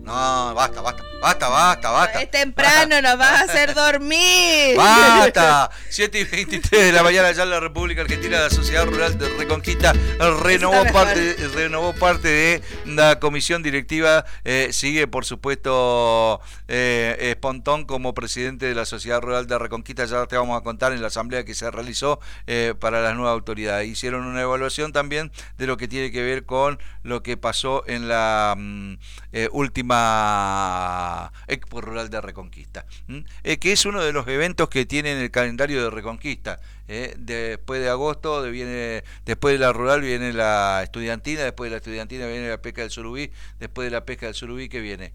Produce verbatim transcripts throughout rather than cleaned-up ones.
No, basta, basta, basta, basta, basta. Es temprano, nos vas a hacer dormir. ¡Basta! siete y veintitrés de la mañana ya en la República Argentina, la Sociedad Rural de Reconquista renovó parte, renovó parte de la comisión directiva. Eh, sigue, por supuesto, eh, Espontón como presidente de la Sociedad Rural de Reconquista. Ya te vamos a contar en la asamblea que se realizó eh, para las nuevas autoridades. Hicieron una evaluación también de lo que tiene que ver con lo que pasó en la mm, eh, última Expo Rural de Reconquista, ¿Mm? eh, que es uno de los eventos que tiene en el calendario de Reconquista. Eh, después de agosto de viene, después de la rural viene la estudiantina, después de la estudiantina viene la pesca del surubí, después de la pesca del surubí, ¿qué viene?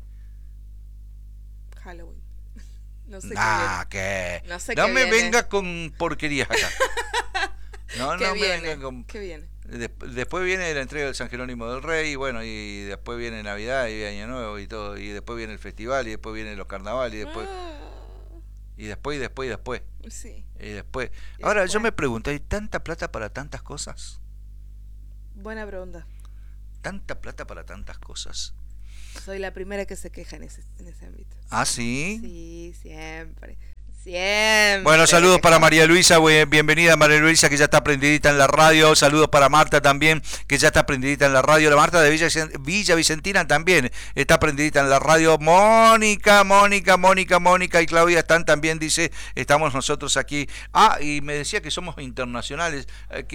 Halloween. No sé nah, qué que no, sé no qué me viene. venga con porquerías acá. No, ¿Qué no viene? me venga con... ¿Qué viene? Después viene la entrega del San Jerónimo del Rey, y bueno, y después viene Navidad y Año Nuevo y todo, y después viene el festival, y después vienen los carnavales, y después, Ah, y después, y después, y después, sí. y después. Y Ahora después. yo me pregunto, ¿hay tanta plata para tantas cosas? Buena pregunta. Tanta plata para tantas cosas. Soy la primera que se queja en ese, en ese ámbito. ¿Ah, sí? Sí, siempre. Siempre. Bueno, saludos para María Luisa, bienvenida María Luisa, que ya está prendidita en la radio. Saludos para Marta también, que ya está prendidita en la radio. La Marta de Villa, Villa Vicentina también está prendidita en la radio. Mónica, Mónica, Mónica, Mónica y Claudia están también, dice, estamos nosotros aquí. Ah, y me decía que somos internacionales.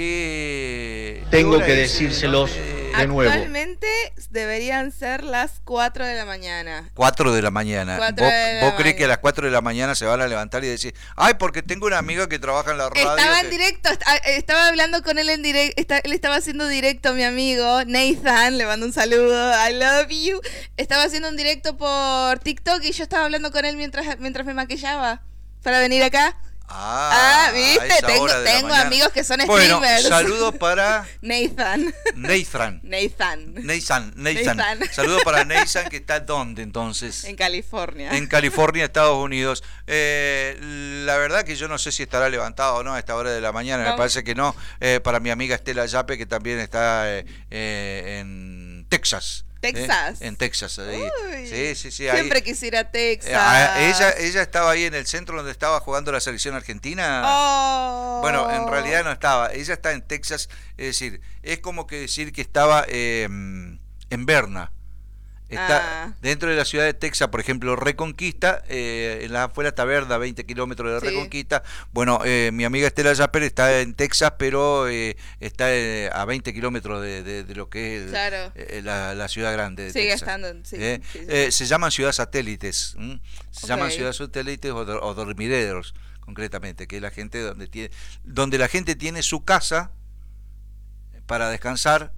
Que tengo que decírselos de, de nuevo. Actualmente deberían ser las cuatro de la mañana. cuatro de la mañana. cuatro ¿Vos, de la vos creés mañana. que a las cuatro de la mañana se van a levantar y decir, ay, porque tengo una amiga que trabaja en la radio? Estaba en que... directo, estaba hablando con él en directo, él estaba haciendo directo, mi amigo Nathan, le mando un saludo, I love you. Estaba haciendo un directo por TikTok y yo estaba hablando con él mientras, mientras me maquillaba para venir acá. Ah, ah viste, tengo, tengo amigos que son bueno, streamers. Saludos para Nathan. Nathan. Nathan. Nathan. Nathan. Saludos para Nathan, que está ¿dónde entonces? En California. En California, Estados Unidos. Eh, la verdad que yo no sé si estará levantado o no a esta hora de la mañana, Vamos. Me parece que no. Eh, para mi amiga Estela Yape, que también está eh, eh, en Texas. Texas. ¿Eh? En Texas. Ahí. Uy, sí, sí, sí. Siempre ahí. quisiera Texas. Eh, ella, ella estaba ahí en el centro donde estaba jugando la selección argentina. Oh. Bueno, en realidad no estaba. Ella está en Texas. Es decir, es como que decir que estaba eh, en Berna. Está ah. dentro de la ciudad de Texas, por ejemplo, Reconquista, eh, en las afueras está Verda, veinte kilómetros de Reconquista. Sí. Bueno, eh, mi amiga Estela Jasper está en Texas, pero eh, está eh, a veinte kilómetros de, de, de lo que es claro. eh, la, la ciudad grande de Sigue Texas. Estando, sí, eh, sí, sí. Eh, se llaman ciudades satélites, ¿m? se okay. llaman ciudades satélites o, o dormideros, concretamente, que es la gente donde tiene, donde la gente tiene su casa para descansar,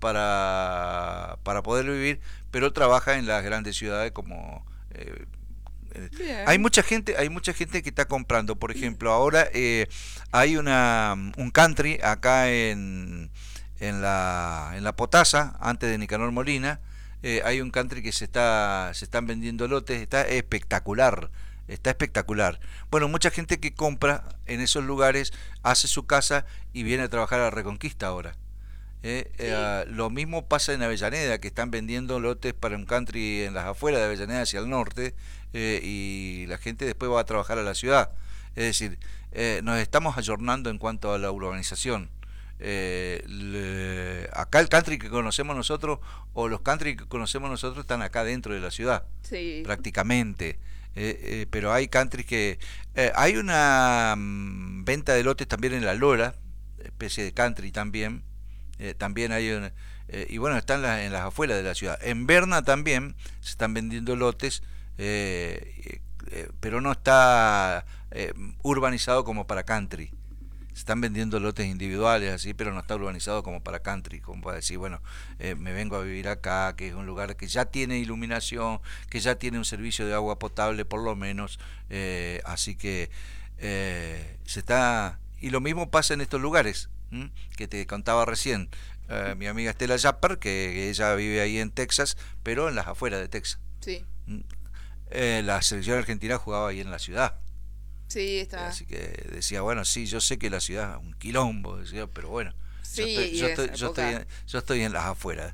para, para poder vivir, pero trabaja en las grandes ciudades como eh, eh, hay mucha gente hay mucha gente que está comprando, por ejemplo, ahora eh, hay una un country acá en en la en la Potasa, antes de Nicanor Molina, eh, hay un country que se está se están vendiendo lotes, está espectacular. Está espectacular. Bueno, mucha gente que compra en esos lugares hace su casa y viene a trabajar a la Reconquista ahora. Eh, sí. eh, lo mismo pasa en Avellaneda, que están vendiendo lotes para un country en las afueras de Avellaneda hacia el norte, eh, y la gente después va a trabajar a la ciudad. Es decir, eh, nos estamos ayornando en cuanto a la urbanización. Eh, le, acá el country que conocemos nosotros, o los country que conocemos nosotros, están acá dentro de la ciudad, sí. prácticamente. Eh, eh, pero hay country que... Eh, hay una um, venta de lotes también en La Lora, especie de country también. Eh, también hay un, eh, y bueno, están las, en las afueras de la ciudad. En Berna también se están vendiendo lotes, eh, eh, pero no está eh, urbanizado como para country. Se están vendiendo lotes individuales así, pero no está urbanizado como para country, como para decir, bueno, eh, me vengo a vivir acá, que es un lugar que ya tiene iluminación, que ya tiene un servicio de agua potable por lo menos, eh, así que eh, se está... Y lo mismo pasa en estos lugares que te contaba recién, uh, mi amiga Estela Jasper, que ella vive ahí en Texas, pero en las afueras de Texas. Sí. Eh, la selección argentina jugaba ahí en la ciudad. Sí, está. Así que decía, bueno, sí, yo sé que la ciudad es un quilombo, decía, pero bueno, sí, yo, estoy, yo, estoy, yo, estoy en, yo estoy en las afueras.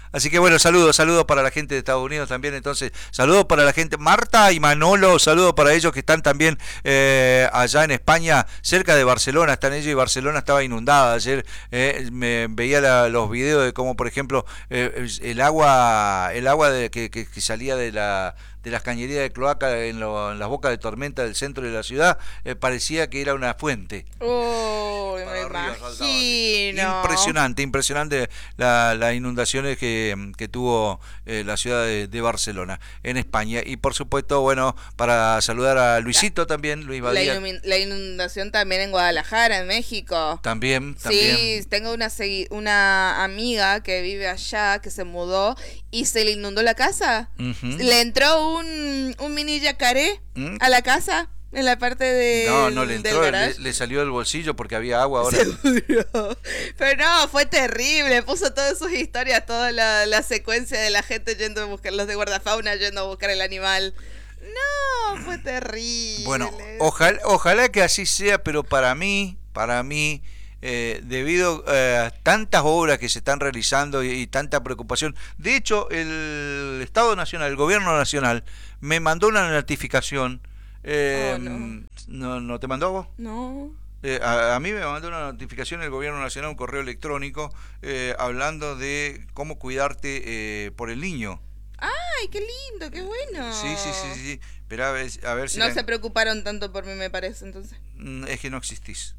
Así que bueno, saludos, saludos para la gente de Estados Unidos también. Entonces, saludos para la gente, Marta y Manolo, saludos para ellos que están también eh, allá en España, cerca de Barcelona, están ellos y Barcelona estaba inundada. Ayer eh, me veía la, los videos de cómo, por ejemplo, eh, el agua, el agua de, que, que, que salía de la de las cañerías de cloaca en, lo, en las bocas de tormenta del centro de la ciudad, eh, parecía que era una fuente. Oh, me imagino. Impresionante, impresionante la, las inundaciones que, que tuvo eh, la ciudad de, de Barcelona, en España. Y por supuesto, bueno, para saludar a Luisito la, también, Luis Badía. La, la inundación también en Guadalajara, en México. También, también. Sí, tengo una, una amiga que vive allá, que se mudó y se le inundó la casa. Uh-huh. Le entró un, un mini yacaré ¿Mm? a la casa. En la parte de No, no le entró, le, le salió del bolsillo porque había agua ahora. Seguro. Pero no, fue terrible. Puso todas sus historias, toda la, la secuencia de la gente yendo a buscar, los de guardafauna yendo a buscar el animal. No, fue terrible. Bueno, ojalá, ojalá que así sea, pero para mí, para mí, eh, debido eh, a tantas obras que se están realizando y, y tanta preocupación. De hecho, el Estado Nacional, el Gobierno Nacional, me mandó una notificación. Eh, oh, no. no. ¿No te mandó a vos? No. Eh, a, a mí me mandó una notificación el Gobierno Nacional, un correo electrónico, eh, hablando de cómo cuidarte eh, por el niño. ¡Ay, qué lindo, qué bueno! Sí, sí, sí, sí. Pero a ver, a ver si... No la... se preocuparon tanto por mí, me parece, entonces. Es que no existís.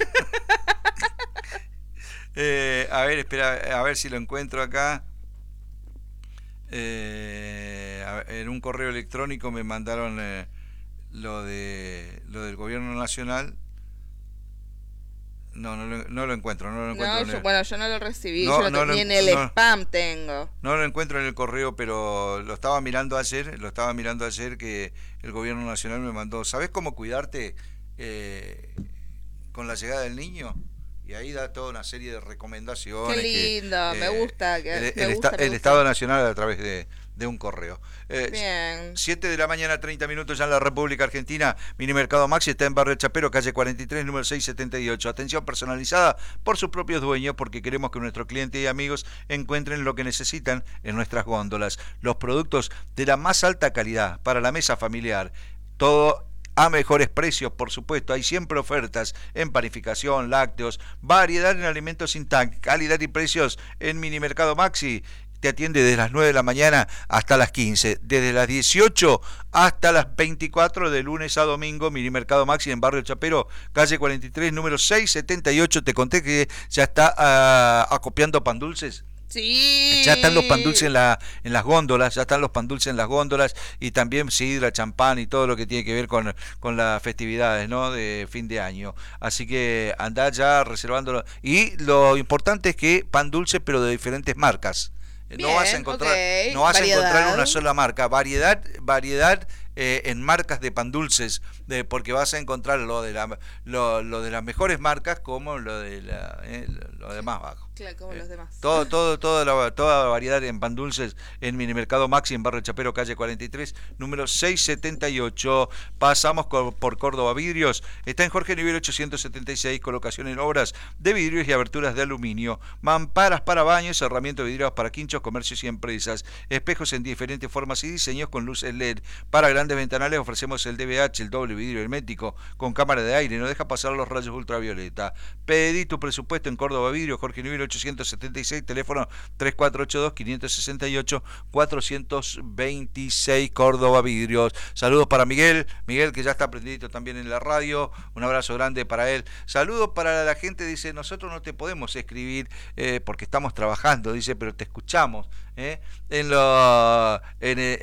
eh, a ver, espera, a ver si lo encuentro acá. Eh, a ver, en un correo electrónico me mandaron... Eh, lo de lo del Gobierno Nacional. No, no lo, no lo encuentro, no lo encuentro. No, yo, el... bueno, yo no lo recibí, no, yo no lo tenía lo, en el no, spam tengo. No lo encuentro en el correo, pero lo estaba mirando ayer, lo estaba mirando ayer que el Gobierno Nacional me mandó. ¿Sabés cómo cuidarte eh, con la llegada del niño? Y ahí da toda una serie de recomendaciones. Qué lindo, que, me eh, gusta. Que, el, me el, gusta, esta, me el gusta. Estado Nacional a través de, de un correo. Eh, Bien. siete de la mañana, treinta minutos ya en la República Argentina. Minimercado Maxi está en Barrio Chapero, calle cuarenta y tres, número seiscientos setenta y ocho. Atención personalizada por sus propios dueños, porque queremos que nuestros clientes y amigos encuentren lo que necesitan en nuestras góndolas. Los productos de la más alta calidad para la mesa familiar. Todo a mejores precios, por supuesto. Hay siempre ofertas en panificación, lácteos, variedad en alimentos intactos, calidad y precios en Minimercado Maxi. Te atiende desde las nueve de la mañana hasta las quince, desde las dieciocho hasta las veinticuatro, de lunes a domingo. Minimercado Maxi en Barrio Chapero, calle cuarenta y tres, número seiscientos setenta y ocho. Te conté que ya está uh, acopiando pan dulces. Sí. Ya están los pan dulces en, la, en las góndolas, ya están los pan dulces en las góndolas, y también sidra, champán y todo lo que tiene que ver con, con las festividades, ¿no?, de fin de año. Así que andá ya reservándolo. Y lo importante es que pan dulce, pero de diferentes marcas. Bien, no vas a encontrar, okay. no vas Variedad. a encontrar una sola marca, variedad, variedad eh, en marcas de pan dulces, de, porque vas a encontrar lo de la, lo, lo de las mejores marcas como lo de la, eh, lo de más bajo. Claro, como eh, los demás. Todo, todo, toda la, toda la variedad en pan dulces en Minimercado Maxi en Barrio Chapero, calle cuarenta y tres, número seiscientos setenta y ocho. Pasamos por Córdoba Vidrios. Está en Jorge Nivel ochocientos setenta y seis, colocación en obras de vidrios y aberturas de aluminio, mamparas para baños, herramientas vidriadas para quinchos, comercios y empresas, espejos en diferentes formas y diseños con luces L E D. Para grandes ventanales ofrecemos el D V H, el doble vidrio hermético con cámara de aire, no deja pasar los rayos ultravioleta. Pedí tu presupuesto en Córdoba Vidrio, Jorge Nivel ochocientos setenta y seis, teléfono tres cuatro ocho dos, cinco seis ocho, cuatro dos seis, Córdoba Vidrios. Saludos para Miguel, Miguel que ya está prendido también en la radio, un abrazo grande para él. Saludos para la gente, dice, nosotros no te podemos escribir eh, porque estamos trabajando, dice, pero te escuchamos. ¿eh? En lo, en el,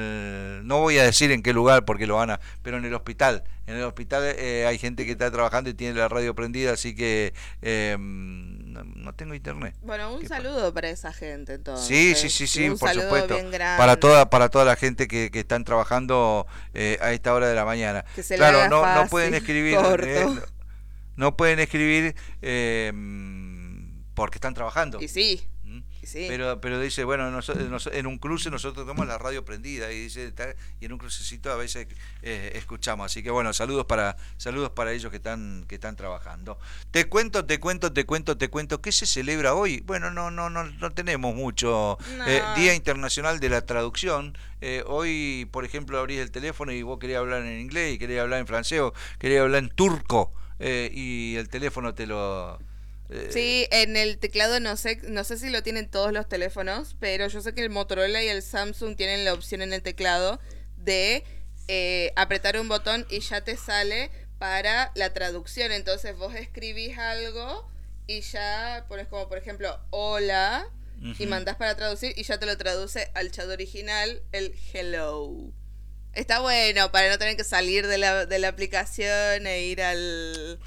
en, no voy a decir en qué lugar porque lo van a, pero en el hospital, en el hospital eh, hay gente que está trabajando y tiene la radio prendida, así que eh, no, no tengo internet. Bueno, un saludo pasa? Para esa gente entonces. Sí, sí, sí, sí, un por supuesto. Bien grande. Para toda, para toda la gente que, que están trabajando eh, a esta hora de la mañana. Que se claro, le no, fácil, no pueden escribir, eh, no, no pueden escribir eh, porque están trabajando. Y sí. sí. Pero, pero dice, bueno, nosotros, nos, en un cruce nosotros tenemos la radio prendida y dice está, y en un crucecito a veces eh, escuchamos. Así que bueno, saludos para saludos para ellos que están que están trabajando. Te cuento, te cuento, te cuento, te cuento. ¿Qué se celebra hoy? Bueno, no no no no tenemos mucho. No. Eh, Día Internacional de la Traducción. Eh, hoy, por ejemplo, abrís el teléfono y vos querías hablar en inglés y querías hablar en francés o querías hablar en turco eh, y el teléfono te lo Sí, en el teclado no sé, no sé si lo tienen todos los teléfonos, pero yo sé que el Motorola y el Samsung tienen la opción en el teclado de eh, apretar un botón y ya te sale para la traducción. Entonces vos escribís algo y ya pones como por ejemplo hola uh-huh. y mandás para traducir y ya te lo traduce al chat original el hello. Está bueno para no tener que salir de la, de la aplicación e ir al...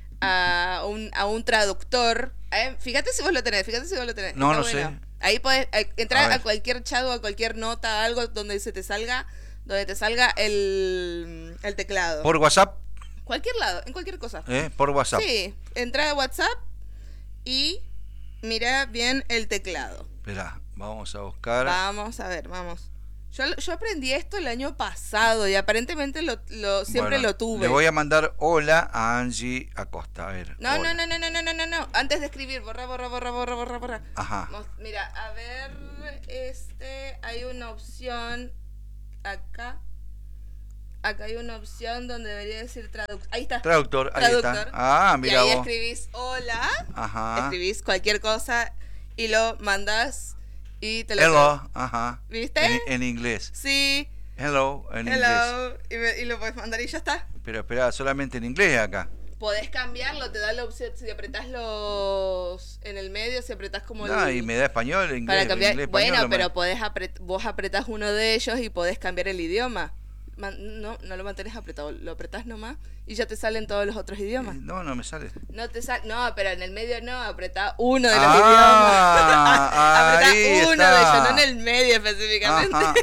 A un, a un traductor. Eh, fíjate si vos lo tenés, fíjate si vos lo tenés. No, Está no bueno. sé. Ahí podés eh, entrar a, a cualquier chat o a cualquier nota, algo donde se te salga, donde te salga el, el teclado. ¿Por WhatsApp? Cualquier lado, en cualquier cosa. ¿Eh? Por WhatsApp. Sí, entra a WhatsApp y mira bien el teclado. Espera, vamos a buscar. Vamos a ver, vamos. Yo, yo aprendí esto el año pasado y aparentemente lo, lo siempre bueno, lo tuve. Le voy a mandar hola a Angie Acosta. A ver. No, no, no, no, no, no, no, no, no. Antes de escribir, borra, borra, borra, borra, borra, borra. Ajá. Mira, a ver, este, hay una opción acá. Acá hay una opción donde debería decir traductor. Ahí está. Traductor, ahí traductor. está. Ah, mira y ahí vos. escribís hola. Ajá. Escribís cualquier cosa y lo mandás. Y te lo Hello, ajá. ¿Viste? En, en inglés. Sí. Hello, en Hello. inglés. Y, me, y lo puedes mandar y ya está. Pero espera, solamente en inglés acá. Podés cambiarlo, te da la opción, si apretás los en el medio, si apretás como no, el... y me da español, inglés, para cambiar, inglés, bueno, español, pero me... podés apret, vos apretás uno de ellos y podés cambiar el idioma. Man, no, no lo mantenés apretado, lo apretás nomás y ya te salen todos los otros idiomas. Eh, no, no me sale. No te sale, no, pero en el medio no, apretá uno de los ah, idiomas. Apretá uno está. de ellos, no en el medio específicamente.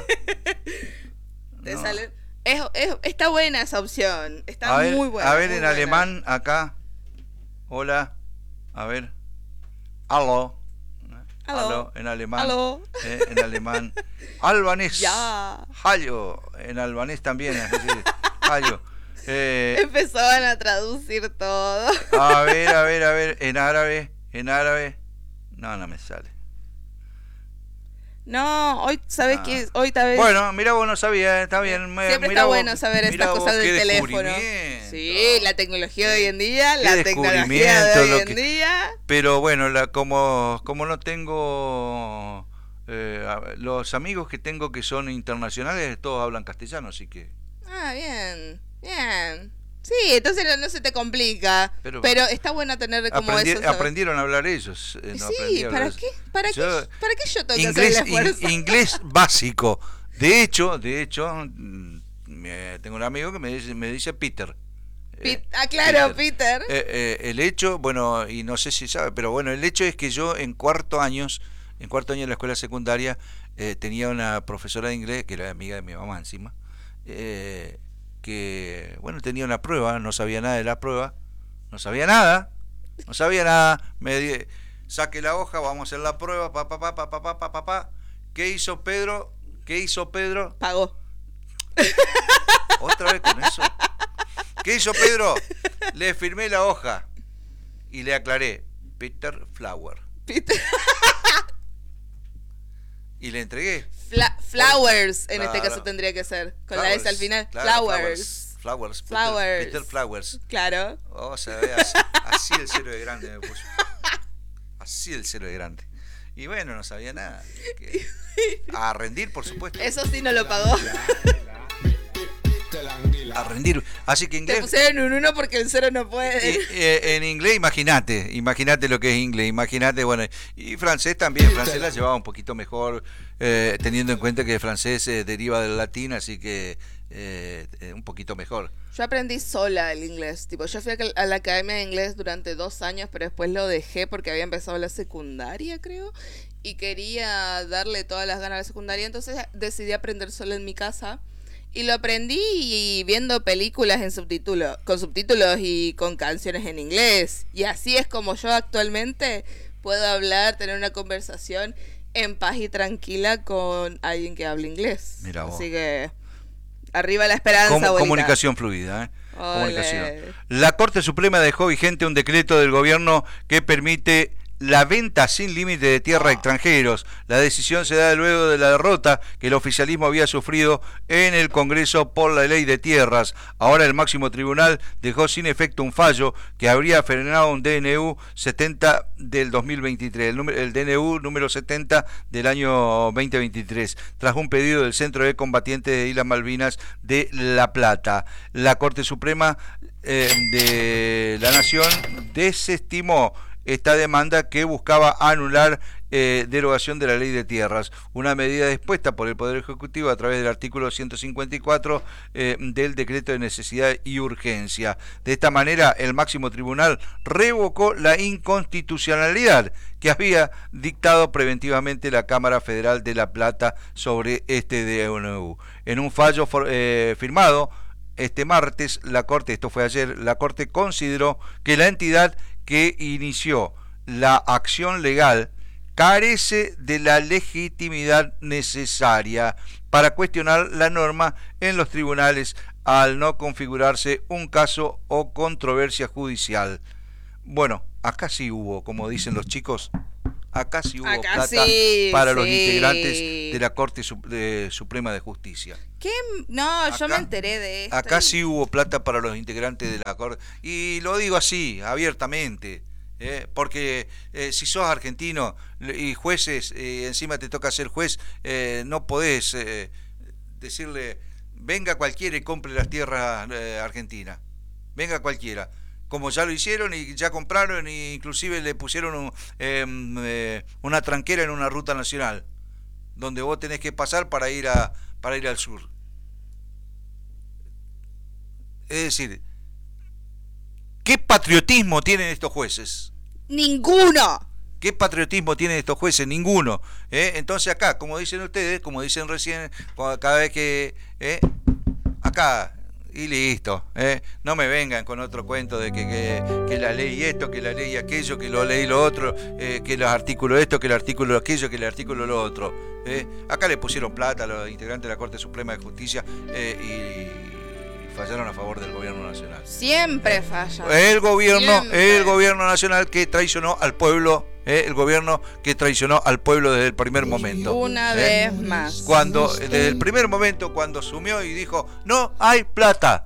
te no. sale. Es, es, está buena esa opción, está a ver, muy buena. A ver, en buena. Alemán, acá. Hola, a ver. Aló. Aló, en alemán. Aló. Eh, en alemán. Albanés. Ya. Hallo. En albanés también, es decir, hallo. Eh, Empezaban a traducir todo. a ver, a ver, a ver. En árabe. En árabe. No, no me sale. No, hoy sabes ah. que hoy tal vez. Bueno, mira vos no sabía, está bien. Siempre mirá está vos, bueno saber estas vos, cosas del teléfono. Sí, la tecnología de hoy en día, qué la tecnología de hoy en que... día. Pero bueno, la, como como no tengo eh, los amigos que tengo que son internacionales, todos hablan castellano, así que. Ah, bien, bien. Sí, entonces no, no se te complica, pero, pero está bueno tener como aprendi- eso. ¿sabes? Aprendieron a hablar ellos. Eh, no sí, ¿para qué? ¿Para yo, qué? ¿Para qué yo tengo inglés, que hacer el esfuerzo? In, inglés básico. De hecho, de hecho, me, tengo un amigo que me dice, me dice Peter. Pit, eh, ah, claro, Peter. Peter. Eh, eh, el hecho, bueno, y no sé si sabe, pero bueno, el hecho es que yo en cuarto años, en cuarto año de la escuela secundaria, eh, tenía una profesora de inglés, que era amiga de mi mamá encima, eh, que, bueno, tenía una prueba, no sabía nada de la prueba, no sabía nada, no sabía nada, me di, saque la hoja, vamos a hacer la prueba, pa, pa, pa, pa, pa, pa, pa, pa, pa. ¿Qué hizo Pedro? ¿Qué hizo Pedro? Pagó. ¿Otra vez con eso? ¿Qué hizo Pedro? Le firmé la hoja y le aclaré, Peter Flower. Peter. Y le entregué. Fla flowers, en claro. este caso tendría que ser. Con Flowers, la S al final. Claro, flowers. Flowers. Flowers. Flowers. Peter, Peter Flowers. Claro. Oh, se ve así, así el cero de grande me puso. Así el cero de grande. Y bueno, no sabía nada. Que, a rendir, por supuesto. Eso sí no lo pagó. A rendir. Así que inglés. Te pusieron un uno porque el cero no puede. Eh, eh, en inglés, imagínate. Imagínate lo que es inglés. Imagínate, bueno. Y francés también. Francés la llevaba un poquito mejor, eh, teniendo en cuenta que el francés eh, deriva del latín, así que eh, eh, un poquito mejor. Yo aprendí sola el inglés. Tipo, yo fui a la academia de inglés durante dos años, pero después lo dejé porque había empezado la secundaria, creo. Y quería darle todas las ganas a la secundaria. Entonces decidí aprender solo en mi casa. Y lo aprendí y viendo películas en subtítulos, con subtítulos y con canciones en inglés. Y así es como yo actualmente puedo hablar, tener una conversación en paz y tranquila con alguien que habla inglés. Mira vos. Así que arriba la esperanza, Com- abuelita. comunicación fluida, ¿eh? Ole. Comunicación. La Corte Suprema dejó vigente un decreto del gobierno que permite la venta sin límite de tierra a extranjeros. La decisión se da luego de la derrota que el oficialismo había sufrido en el Congreso por la ley de tierras. Ahora el máximo tribunal dejó sin efecto un fallo que habría frenado un D N U setenta del dos mil veintitrés, el, número, el D N U número setenta del año veinte veintitrés, tras un pedido del Centro de Combatientes de Islas Malvinas de La Plata. La Corte Suprema eh, de la Nación desestimó esta demanda que buscaba anular eh, derogación de la ley de tierras, una medida dispuesta por el Poder Ejecutivo a través del artículo ciento cincuenta y cuatro eh, del decreto de necesidad y urgencia. De esta manera, el máximo tribunal revocó la inconstitucionalidad que había dictado preventivamente la Cámara Federal de La Plata sobre este D N U. En un fallo for, eh, firmado este martes, la Corte, esto fue ayer, la Corte consideró que la entidad que inició la acción legal carece de la legitimidad necesaria para cuestionar la norma en los tribunales al no configurarse un caso o controversia judicial. Bueno, acá sí hubo, como dicen los chicos, acá sí hubo acá plata sí, para sí. los integrantes de la Corte Sup- de Suprema de Justicia. ¿Qué? No, Acá- yo me enteré de esto. Acá y- sí hubo plata para los integrantes de la Corte. Y lo digo así, abiertamente. ¿eh? Porque eh, si sos argentino y jueces, eh, encima te toca ser juez, eh, no podés eh, decirle, venga cualquiera y compre las tierras eh, argentinas. Venga cualquiera. Como ya lo hicieron y ya compraron e inclusive le pusieron un, eh, eh, una tranquera en una ruta nacional, donde vos tenés que pasar para ir a para ir al sur. Es decir, ¿qué patriotismo tienen estos jueces? ¡Ninguno! ¿Qué patriotismo tienen estos jueces? Ninguno. ¿eh? Entonces acá, como dicen ustedes, como dicen recién, cada vez que... ¿eh? Acá, y listo. ¿eh? No me vengan con otro cuento de que, que, que la ley esto, que la ley aquello, que lo ley lo otro, eh, que los artículos esto, que el artículo aquello, que el artículo lo otro. ¿eh? Acá le pusieron plata a los integrantes de la Corte Suprema de Justicia eh, y... fallaron a favor del gobierno nacional. Siempre fallan. El gobierno, Siempre. el gobierno nacional que traicionó al pueblo, eh, el gobierno que traicionó al pueblo desde el primer momento. Una eh. vez más. Cuando, desde el primer momento, cuando asumió y dijo, no hay plata.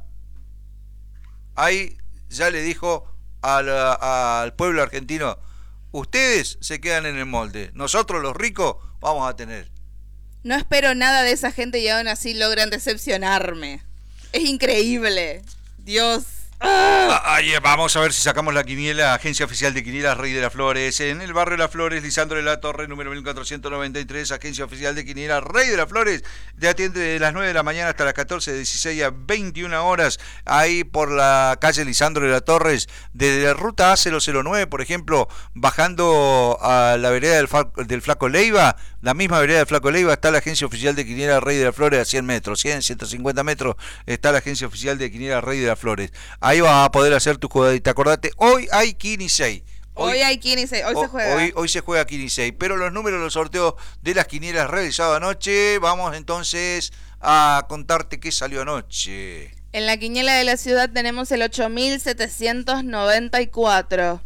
Ahí ya le dijo al, al pueblo argentino, ustedes se quedan en el molde, nosotros los ricos vamos a tener. No espero nada de esa gente y aún así logran decepcionarme. Es increíble. Dios. Ah, ay, vamos a ver si sacamos la quiniela. Agencia Oficial de Quinielas Rey de las Flores. En el barrio de Las Flores, Lisandro de la Torre, número mil cuatrocientos noventa y tres. Agencia Oficial de Quinielas Rey de las Flores. Te atiende de las nueve de la mañana hasta las catorce, de dieciséis a veintiuna horas. Ahí por la calle Lisandro de la Torres. Desde la ruta A cero cero nueve, por ejemplo, bajando a la vereda del, Fa- del Flaco Leiva. La misma vereda del Flaco Leiva está la Agencia Oficial de Quinielas Rey de las Flores a cien metros. cien, ciento cincuenta metros está la Agencia Oficial de Quinielas Rey de las Flores. Ahí vas a poder hacer tu jugadita. Acordate, hoy hay Kini seis. Hoy, hoy hay quinientos, hoy o, se juega. Hoy, hoy se juega Kini seis. Pero los números de los sorteos de las quinielas realizados anoche, vamos entonces a contarte qué salió anoche. En la quiniela de la ciudad tenemos el ocho mil setecientos noventa y cuatro.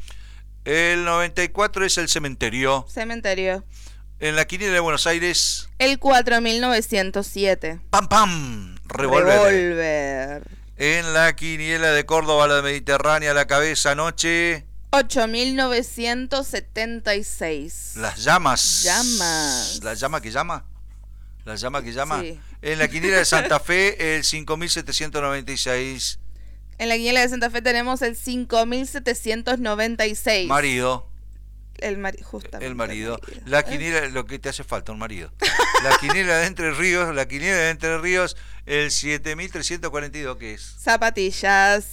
El noventa y cuatro es el cementerio. Cementerio. En la quiniela de Buenos Aires, El cuatro mil novecientos siete. ¡pam, pam! Revólver. Revolver. En la quiniela de Córdoba, la Mediterránea, la cabeza anoche, ocho mil novecientos setenta y seis. las llamas. Llamas. ¿La llama que llama? ¿La llama que llama? Sí. En la quiniela de Santa Fe, el cinco mil setecientos noventa y seis. En la quiniela de Santa Fe tenemos el cinco mil setecientos noventa y seis. Marido. El marido, justamente. El marido. el marido. La quiniela, lo que te hace falta, un marido. La quiniela de Entre Ríos, la quiniela de Entre Ríos, el siete mil trescientos cuarenta y dos, ¿qué es? Zapatillas.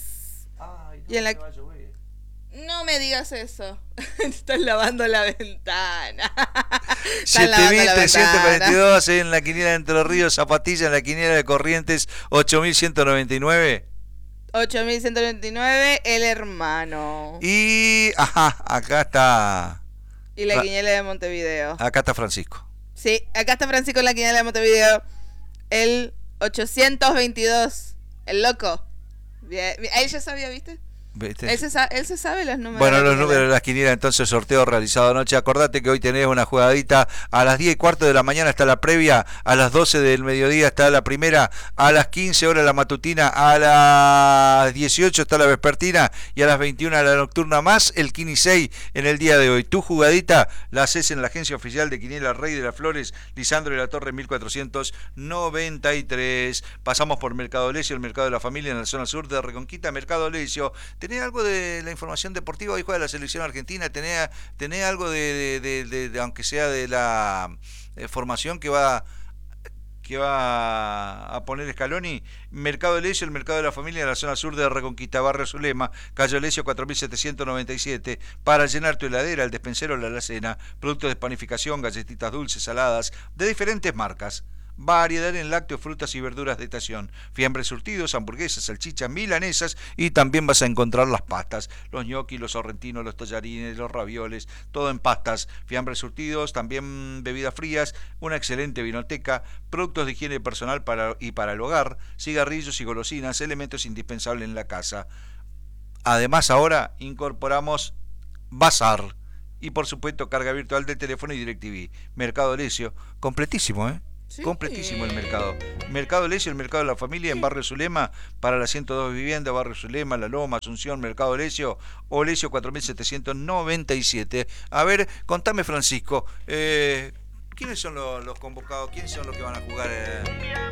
Ay, Y en la- va a llover. No me digas eso. Estás lavando la ventana. Estás siete lavando mil la trescientos cuarenta y ventana. dos en la quiniela de Entre Ríos, Zapatilla, en la quiniela de Corrientes, ocho mil ciento noventa y nueve. ocho mil ciento noventa y nueve, el hermano. Y, ajá, acá está. Y la quiniela de Montevideo. Acá está Francisco. Sí, acá está Francisco en la quiniela de Montevideo. El ochocientos veintidós. El loco. Bien. Ahí ya sabía, ¿viste? ¿Viste? Él, se sabe, él se sabe los números. Bueno, los números de las quinielas, entonces, sorteo realizado anoche. Acordate que hoy tenés una jugadita. A las diez y cuarto de la mañana está la previa. A las doce del mediodía está la primera. A las quince horas la matutina. A las dieciocho está la vespertina. Y a las veintiuna la nocturna, más el quince en el día de hoy. Tu jugadita la haces en la agencia oficial de Quiniela Rey de las Flores, Lisandro de la Torre mil cuatrocientos noventa y tres. Pasamos por Mercado Lesio, el mercado de la familia en la zona sur de Reconquista. Mercado Lesio. ¿Tenés algo de la información deportiva? Hoy juega la selección argentina. ¿Tenés, tenés algo de, de, de, de, de, aunque sea de la eh, formación que va que va a poner Scaloni? Mercado Lesio, el mercado de la familia en la zona sur de Reconquista, Barrio Zulema, calle Lesio cuatro mil setecientos noventa y siete. Para llenar tu heladera, el despensero, la alacena, productos de panificación, galletitas dulces, saladas, de diferentes marcas. Variedad en lácteos, frutas y verduras de estación. Fiambres surtidos, hamburguesas, salchichas, milanesas, y también vas a encontrar las pastas. Los ñoquis, los sorrentinos, los tallarines, los ravioles, todo en pastas. Fiambres surtidos, también bebidas frías, una excelente vinoteca, productos de higiene personal para, y para el hogar, cigarrillos y golosinas, elementos indispensables en la casa. Además, ahora incorporamos Bazar y, por supuesto, carga virtual de teléfono y DirecTV. Mercado Lesio, completísimo, ¿eh? Sí. Completísimo el mercado. Mercado Lesio, el mercado de la familia en Barrio Zulema, para las ciento dos viviendas, Barrio Zulema, La Loma, Asunción, Mercado Lesio o Lesio cuatro mil setecientos noventa y siete. A ver, contame, Francisco, eh, ¿quiénes son los, los convocados? ¿Quiénes son los que van a jugar? Eh?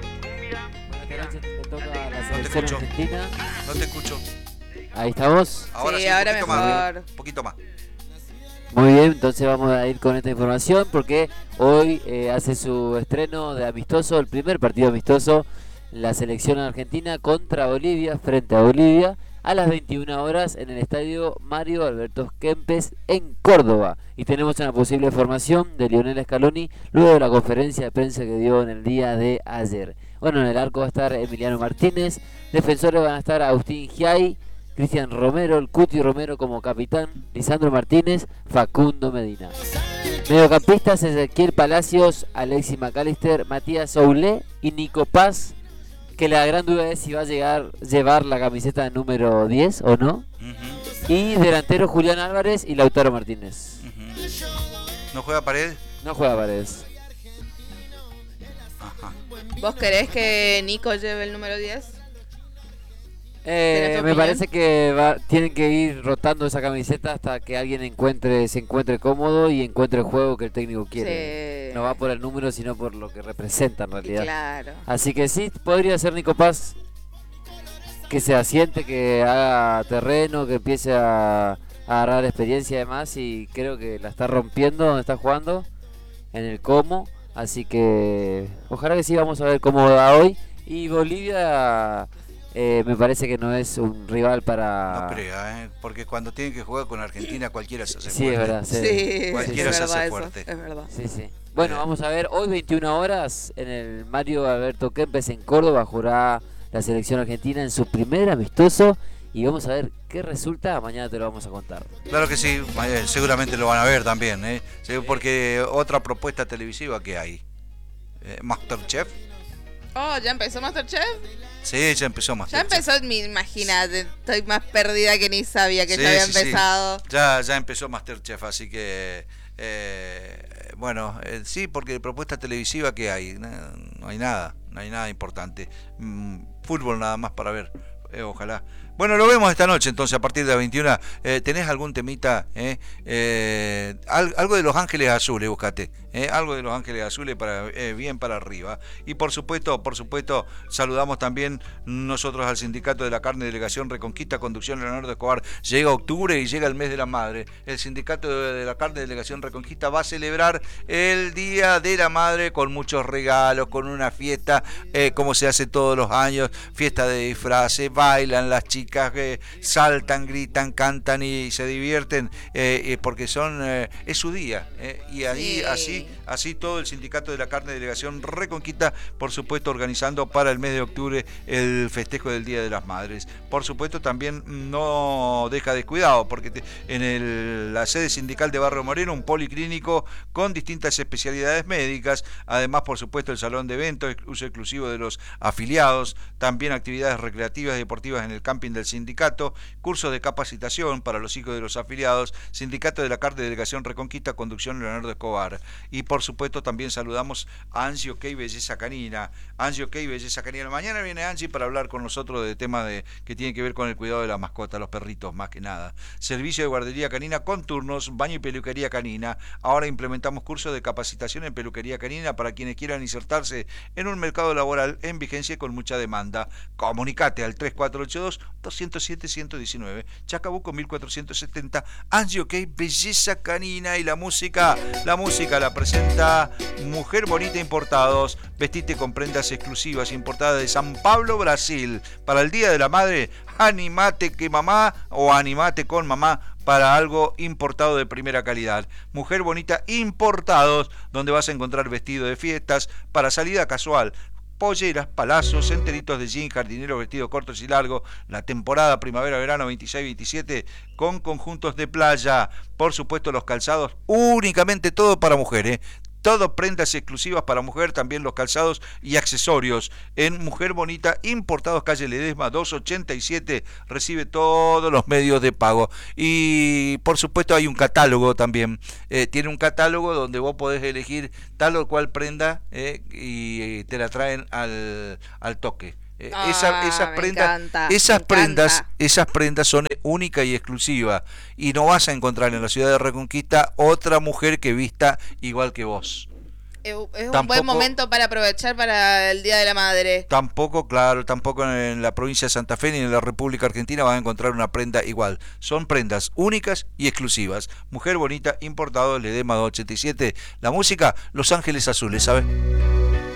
Buenas noches, te toca la no te escucho. Argentina. No te escucho. Ahí estamos. Ahora sí, sí ahora mejor. Más, un poquito más. Muy bien, entonces vamos a ir con esta información porque hoy eh, hace su estreno de amistoso, el primer partido amistoso, la selección argentina contra Bolivia, frente a Bolivia, a las veintiuna horas en el estadio Mario Alberto Kempes en Córdoba. Y tenemos una posible formación de Lionel Scaloni luego de la conferencia de prensa que dio en el día de ayer. Bueno, en el arco va a estar Emiliano Martínez, defensores van a estar Agustín Giai, Cristian Romero, el Cuti Romero como capitán, Lisandro Martínez, Facundo Medina. Mediocampistas: Ezequiel Palacios, Alexis McAllister, Matías Oulé y Nico Paz, que la gran duda es si va a llegar llevar la camiseta número diez o no. Uh-huh. Y delantero Julián Álvarez y Lautaro Martínez. Uh-huh. ¿No juega Paredes? No juega Paredes. Ajá. ¿Vos querés que Nico lleve el número diez? Eh, me parece que va, tienen que ir rotando esa camiseta hasta que alguien encuentre se encuentre cómodo y encuentre el juego que el técnico quiere. Sí. No va por el número, sino por lo que representa en realidad. Claro. Así que sí, podría ser Nico Paz, que se asiente, que haga terreno, que empiece a, a agarrar experiencia además, y creo que la está rompiendo donde está jugando, en el Como. Así que ojalá que sí, vamos a ver cómo va hoy. Y Bolivia... Eh, me parece que no es un rival para... No crea, ¿eh? Porque cuando tienen que jugar con Argentina cualquiera se hace sí, fuerte. Es verdad, sí, sí, cualquiera es se verdad hace eso, fuerte. Es verdad. Sí, sí. Bueno, eh. vamos a ver, hoy veintiuna horas en el Mario Alberto Kempes en Córdoba jugará la selección argentina en su primer amistoso y vamos a ver qué resulta, mañana te lo vamos a contar. Claro que sí, seguramente lo van a ver también, ¿eh? Porque otra propuesta televisiva que hay, eh, Masterchef. Oh, ¿ya empezó Masterchef? Sí, ya empezó Masterchef. Ya empezó, imagínate, estoy más perdida que ni sabía que sí, ya había sí, empezado. Sí. Ya, ya empezó Masterchef, así que, eh, bueno, eh, sí, porque propuesta televisiva que hay, no, no hay nada, no hay nada importante. Mm, fútbol nada más para ver, eh, ojalá. Bueno, lo vemos esta noche, entonces, a partir de las veintiuna. Eh, ¿Tenés algún temita? Eh? Eh, al, algo de Los Ángeles Azules, búscate. Eh, algo de Los Ángeles Azules para eh, bien para arriba. Y por supuesto, por supuesto, saludamos también nosotros al Sindicato de la Carne Delegación Reconquista, conducción Leonardo Escobar. Llega octubre y llega el mes de la madre. El Sindicato de la Carne Delegación Reconquista va a celebrar el Día de la Madre con muchos regalos, con una fiesta, eh, como se hace todos los años, fiesta de disfraces, bailan las chicas, únicas, eh, saltan, gritan, cantan y se divierten eh, eh, porque son eh, es su día. Eh, y ahí Sí. así, así todo el Sindicato de la Carne Delegación Reconquista, por supuesto, organizando para el mes de octubre el festejo del Día de las Madres. Por supuesto, también no deja descuidado, porque te, en el, la sede sindical de Barrio Moreno, un policlínico con distintas especialidades médicas, además, por supuesto, el salón de eventos, uso exclusivo de los afiliados, también actividades recreativas y deportivas en el camping del sindicato, cursos de capacitación para los hijos de los afiliados, Sindicato de la Carne Delegación Reconquista, conducción Leonardo Escobar. Y por supuesto también saludamos a Angie OK Belleza Canina. Angie OK Belleza Canina. Mañana viene Angie para hablar con nosotros de temas de, que tienen que ver con el cuidado de la mascota, los perritos más que nada. Servicio de guardería canina con turnos, baño y peluquería canina. Ahora implementamos cursos de capacitación en peluquería canina para quienes quieran insertarse en un mercado laboral en vigencia y con mucha demanda. Comunicate al tres cuatro ocho dos, dos cero siete, uno uno nueve, Chacabuco mil cuatrocientos setenta. Angie OK Belleza Canina. Y la música, la música la presenta Mujer Bonita Importados. Vestite con prendas exclusivas importadas de San Pablo, Brasil. Para el Día de la Madre, animate que mamá o animate con mamá para algo importado de primera calidad. Mujer Bonita Importados, donde vas a encontrar vestido de fiestas para salida casual, polleras, palazos, enteritos de jean, jardineros, vestidos cortos y largos, la temporada primavera-verano veintiséis veintisiete con conjuntos de playa, por supuesto los calzados, únicamente todo para mujeres, todo prendas exclusivas para mujer, también los calzados y accesorios en Mujer Bonita Importados, calle Ledesma doscientos ochenta y siete, recibe todos los medios de pago. Y por supuesto hay un catálogo también, eh, tiene un catálogo donde vos podés elegir tal o cual prenda eh, y te la traen al, al toque. Eh, Ah, esa, esas me prendas, encanta, esas me prendas, encanta. esas prendas son únicas y exclusivas y no vas a encontrar en la ciudad de Reconquista otra mujer que vista igual que vos. Es un buen Tampoco- momento para aprovechar para el Día de la Madre. Tampoco, claro, tampoco en la provincia de Santa Fe ni en la República Argentina vas a encontrar una prenda igual. Son prendas únicas y exclusivas. Mujer Bonita Importado, Ledesma doscientos ochenta y siete. La música, Los Ángeles Azules, ¿sabes?